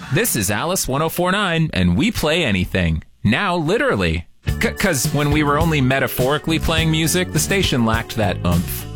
This is Alice 1049, and we play anything. Now, literally. Because when we were only metaphorically playing music, the station lacked that oomph.